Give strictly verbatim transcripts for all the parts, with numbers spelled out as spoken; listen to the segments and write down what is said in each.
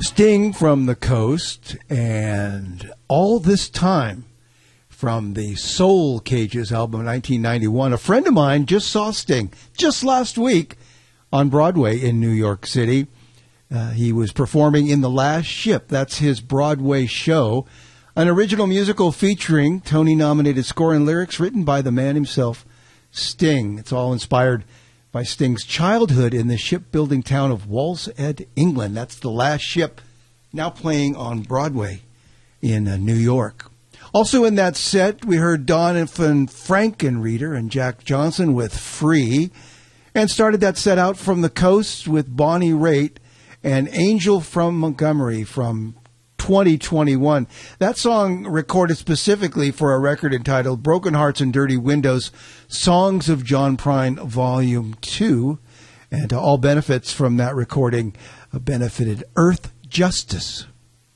Sting from the Coast, and All This Time from the Soul Cages album of nineteen ninety-one. A friend of mine just saw Sting just last week on Broadway in New York City. Uh, he was performing in The Last Ship. That's his Broadway show, an original musical featuring Tony-nominated score and lyrics written by the man himself, Sting. It's all inspired by Sting's childhood in the shipbuilding town of Wallsend, England. That's The Last Ship, now playing on Broadway in uh, New York. Also in that set, we heard Donovan Frankenreiter and Jack Johnson with Free, and started that set out from the Coast with Bonnie Raitt and Angel from Montgomery from twenty twenty-one. That song recorded specifically for a record entitled Broken Hearts and Dirty Windows, Songs of John Prine, Volume two. And uh, all benefits from that recording uh, benefited Earth Justice.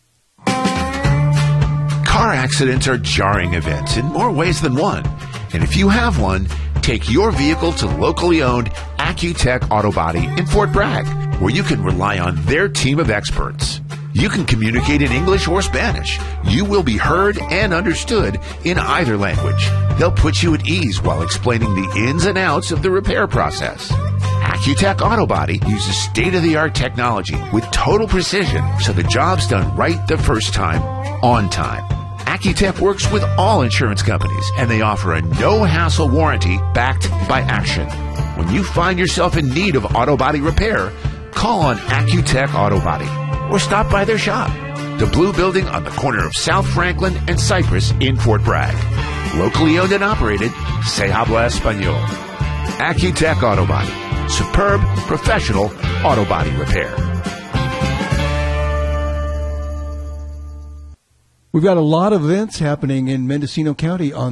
Car accidents are jarring events in more ways than one. And if you have one, take your vehicle to locally owned Accutech Auto Body in Fort Bragg, where you can rely on their team of experts. You can communicate in English or Spanish. You will be heard and understood in either language. They'll put you at ease while explaining the ins and outs of the repair process. Accutech Auto Body uses state-of-the-art technology with total precision, so the job's done right the first time, on time. Accutech works with all insurance companies, and they offer a no-hassle warranty backed by action. When you find yourself in need of auto body repair, call on Accutech Auto Body or stop by their shop, the Blue Building on the corner of South Franklin and Cypress in Fort Bragg. Locally owned and operated, Se Habla Español. Accutech Auto Body. Superb, professional auto body repair. We've got a lot of events happening in Mendocino County on